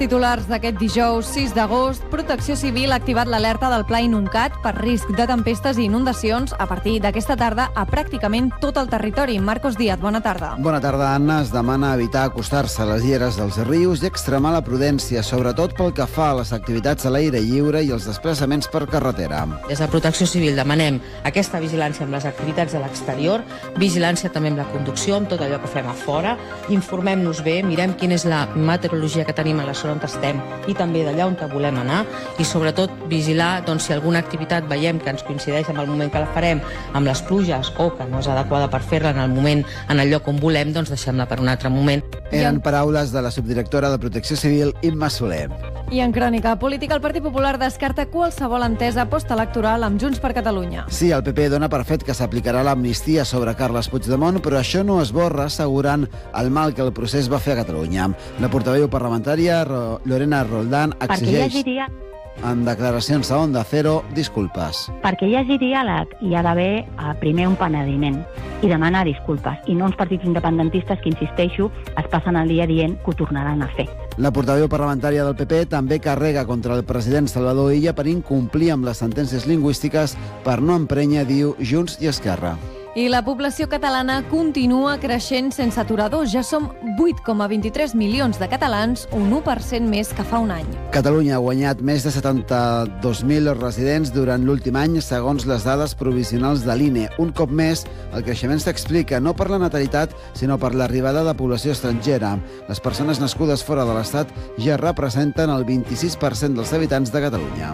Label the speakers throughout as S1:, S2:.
S1: Titulars d'aquest dijous 6 d'agost, Protecció Civil ha activat l'alerta del Pla Inuncat per risc de tempestes i inundacions a partir d'aquesta tarda a pràcticament tot el territori. Marcos Díaz, bona tarda.
S2: Bona tarda, Anna. Es demana evitar acostar-se a les lleres dels rius i extremar la prudència, sobretot pel que fa a les activitats a l'aire lliure i els desplaçaments per carretera.
S3: Des de Protecció Civil demanem aquesta vigilància amb les activitats a l'exterior, vigilància també amb la conducció, amb tot allò que fem a fora, informem-nos bé, mirem quina és la meteorologia que tenim a la zona on estem i també d'allà on volem anar i sobretot vigilar si alguna activitat veiem que ens coincideix amb el moment que la farem amb les pluges o que no és adequada per fer-la en el moment, en el lloc on volem, deixem-la per un altre moment.
S2: Eren paraules de la subdirectora de Protecció Civil, Imma Soler.
S1: I en crònica política, el Partit Popular descarta qualsevol entesa postelectoral amb Junts per Catalunya.
S2: Sí, el PP dona per fet que s'aplicarà l'amnistia sobre Carles Puigdemont, però això no esborra, assegurant el mal que el procés va fer a Catalunya. La portaveu parlamentària, Lorena Roldán, exigeix en declaracions a Onda Cero disculpes.
S4: Perquè hi hagi diàleg hi ha d'haver primer un penediment i demanar disculpes, i no uns partits independentistes que, insisteixo, es passen el dia dient que ho tornaran a fer.
S2: La portaveu parlamentària del PP també carrega contra el president Salvador Illa per incomplir amb les sentències lingüístiques per no emprènyer, diu, Junts i Esquerra.
S1: I la població catalana continua creixent sense aturador. Ja som 8,23 milions de catalans, un 1% més que fa un any.
S2: Catalunya ha guanyat més de 72.000 residents durant l'últim any, segons les dades provisionals de l'INE. Un cop més, el creixement s'explica no per la natalitat, sinó per l'arribada de població estrangera. Les persones nascudes fora de l'Estat ja representen el 26% dels habitants de Catalunya.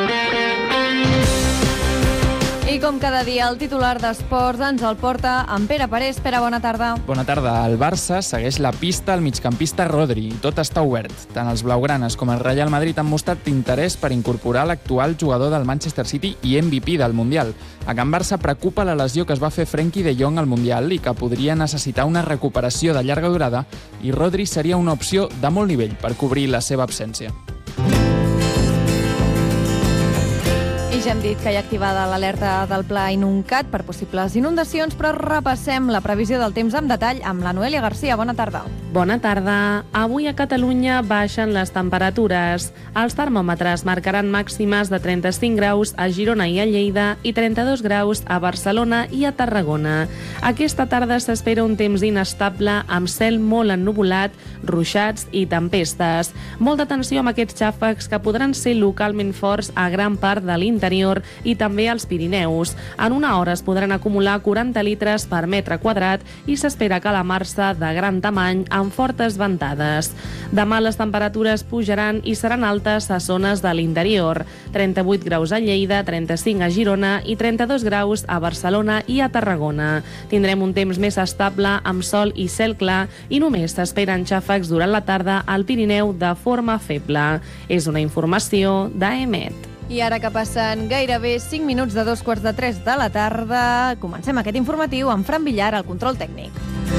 S1: I com cada dia, el titular d'Esports ens el porta en Pere Parés. Pere, bona tarda.
S5: Bona tarda. El Barça segueix la pista al migcampista Rodri. Tot està obert. Tant els blaugranes com el Real Madrid han mostrat interès per incorporar l'actual jugador del Manchester City i MVP del Mundial. A Can Barça preocupa la lesió que es va fer Frenkie de Jong al Mundial i que podria necessitar una recuperació de llarga durada, i Rodri seria una opció de molt nivell per cobrir la seva absència.
S1: I ja hem dit que hi ha activada l'alerta del Pla Inuncat per possibles inundacions, però repassem la previsió del temps amb detall amb la Noelia Garcia. Bona tarda.
S6: Bona tarda. Avui a Catalunya baixen les temperatures. Els termòmetres marcaran màximes de 35 graus a Girona i a Lleida i 32 graus a Barcelona i a Tarragona. Aquesta tarda s'espera un temps inestable amb cel molt ennuvolat, ruixats i tempestes. Molta atenció amb aquests xàfecs que podran ser localment forts a gran part de l'interior i també als Pirineus. En una hora es podran acumular 40 litres per metre quadrat i s'espera calamar-se de gran tamany amb fortes ventades. Demà les temperatures pujaran i seran altes a zones de l'interior. 38 graus a Lleida, 35 a Girona i 32 graus a Barcelona i a Tarragona. Tindrem un temps més estable amb sol i cel clar i només s'esperen xàfecs durant la tarda al Pirineu de forma feble. És una informació d'AEMET.
S1: I ara que passen gairebé 5 minuts de 2:45 de la tarda, comencem aquest informatiu amb Fran Villar al control tècnic.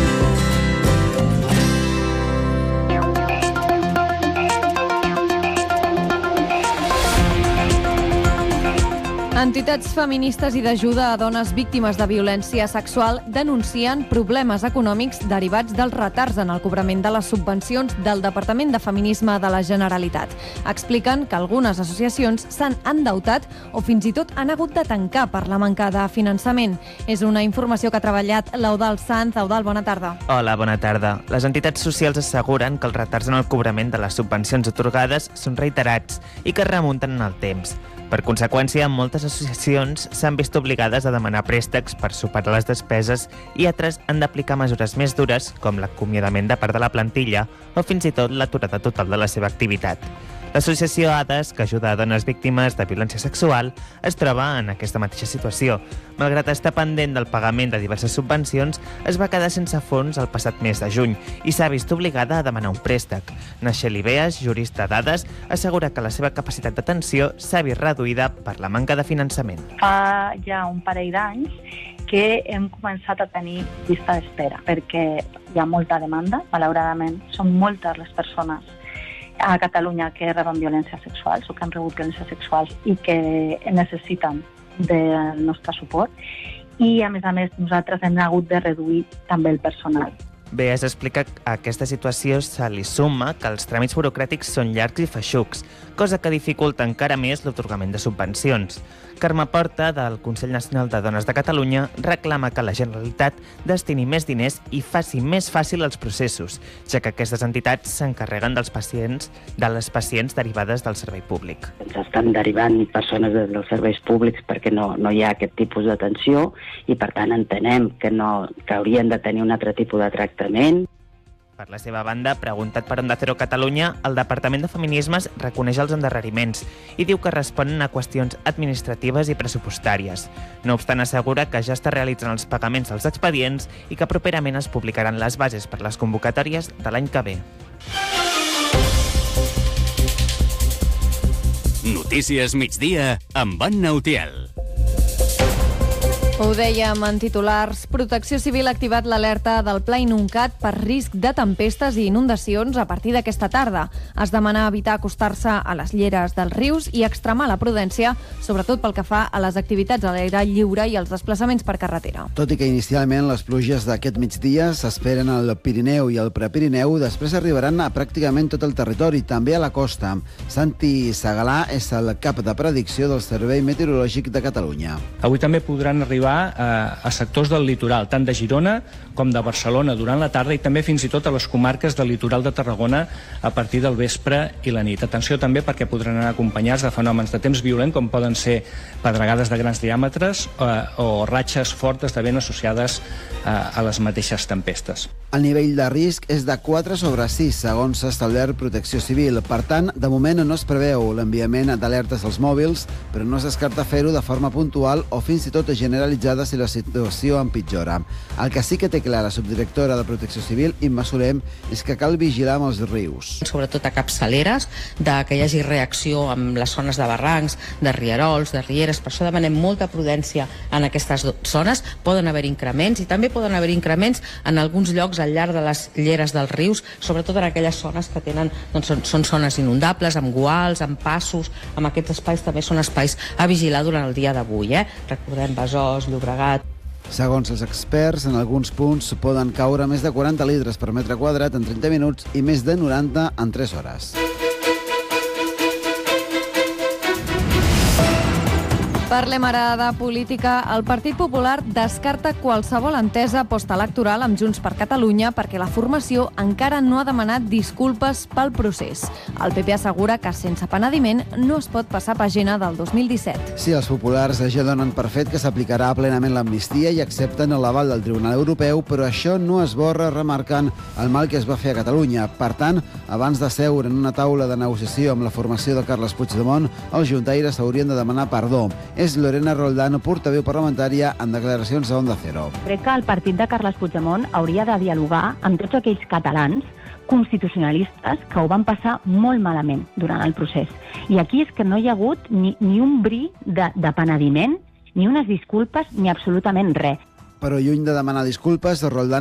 S1: Entitats feministes i d'ajuda a dones víctimes de violència sexual denuncien problemes econòmics derivats dels retards en el cobrament de les subvencions del Departament de Feminisme de la Generalitat. Expliquen que algunes associacions s'han endeutat o fins i tot han hagut de tancar per la manca de finançament. És una informació que ha treballat l'Eudald Sanz. Eudald, bona tarda.
S7: Hola, bona tarda. Les entitats socials asseguren que els retards en el cobrament de les subvencions atorgades són reiterats i que es remunten en el temps. Per conseqüència, moltes associacions s'han vist obligades a demanar préstecs per superar les despeses i altres han d'aplicar mesures més dures, com l'acomiadament de part de la plantilla o fins i tot l'aturada total de la seva activitat. L'associació ADES, que ajuda a dones víctimes de violència sexual, es troba en aquesta mateixa situació. Malgrat estar pendent del pagament de diverses subvencions, es va quedar sense fons el passat mes de juny i s'ha vist obligada a demanar un préstec. Nacheli Beas, jurista d'ADES, assegura que la seva capacitat d'atenció s'ha vist reduïda per la manca de finançament.
S4: Fa ja un parell d'anys que hem començat a tenir llista d'espera, perquè hi ha molta demanda, malauradament. Són moltes les persones a Catalunya que reben violència sexual o que han rebut violència sexual i que necessiten del nostre suport. I, a més, nosaltres hem hagut de reduir també el personal.
S7: Beas explica que a aquesta situació se li suma que els tràmits burocràtics són llargs i feixucs, cosa que dificulta encara més l'atorgament de subvencions. Carme Porta, del Consell Nacional de Dones de Catalunya, reclama que la Generalitat destini més diners i faci més fàcil els processos, ja que aquestes entitats s'encarreguen de les pacients derivades del servei públic.
S8: Ens estan derivant persones dels serveis públics perquè no hi ha aquest tipus d'atenció i, per tant, entenem que haurien de tenir un altre tipus de tractament.
S7: Per la seva banda, preguntat per Onda Cero Catalunya, el Departament de Feminismes reconeix els endarreriments i diu que responen a qüestions administratives i pressupostàries. No obstant, assegura que ja està realitzant els pagaments dels expedients i que properament es publicaran les bases per les convocatòries de l'any que ve.
S9: Notícies migdia amb Anna Utiel.
S1: Ho dèiem en titulars. Protecció Civil ha activat l'alerta del Pla Inuncat per risc de tempestes i inundacions a partir d'aquesta tarda. Es demana evitar acostar-se a les lleres dels rius i extremar la prudència, sobretot pel que fa a les activitats a l'aire lliure i els desplaçaments per carretera.
S2: Tot i que inicialment les pluges d'aquest migdia s'esperen al Pirineu i al Prepirineu, després arribaran a pràcticament tot el territori, també a la costa. Santi Segalà és el cap de predicció del Servei Meteorològic de Catalunya.
S10: Avui també podran arribar a sectors del litoral, tant de Girona com de Barcelona durant la tarda i també fins i tot a les comarques del litoral de Tarragona a partir del vespre i la nit. Atenció també perquè podran anar acompanyats de fenòmens de temps violent com poden ser pedregades de grans diàmetres o ratxes fortes de vent associades a les mateixes tempestes.
S2: El nivell de risc és de 4/6, segons s'ha establert Protecció Civil. Per tant, de moment no es preveu l'enviament d'alertes als mòbils, però no es descarta fer-ho de forma puntual o fins i tot generalitzada si la situació empitjora. El que sí que té clar la subdirectora de Protecció Civil, Imma Solem, és que cal vigilar amb els rius.
S3: Sobretot a capçaleres, que hi hagi reacció amb les zones de barrancs, de rierols, de rieres. Per això demanem molta prudència en aquestes zones. Poden haver increments i també poden haver increments en alguns llocs al llarg de les lleres dels rius, sobretot en aquelles zones que tenen, són zones inundables, amb guals, amb passos, amb aquests espais també són espais a vigilar durant el dia d'avui. Recordem Besòs, Llobregat.
S2: Segons els experts, en alguns punts poden caure més de 40 litres per metre quadrat en 30 minuts i més de 90 en 3 hores.
S1: Parlem ara de política. El Partit Popular descarta qualsevol entesa postelectoral amb Junts per Catalunya perquè la formació encara no ha demanat disculpes pel procés. El PP assegura que sense penediment no es pot passar pàgina del 2017.
S2: Sí, els populars ja donen per fet que s'aplicarà plenament l'amnistia i accepten l'aval del Tribunal Europeu, però això no esborra remarcant el mal que es va fer a Catalunya. Per tant, abans de seure en una taula de negociació amb la formació de Carles Puigdemont, els juntaires haurien de demanar perdó. És Lorena Roldán, portaveu parlamentària, en declaracions a Onda Cero.
S11: Crec que el partit de Carles Puigdemont hauria de dialogar amb tots aquells catalans constitucionalistes que ho van passar molt malament durant el procés. I aquí és que no hi ha hagut ni un bri de penediment, ni unes disculpes, ni absolutament res.
S2: Però lluny de demanar disculpes, Roldán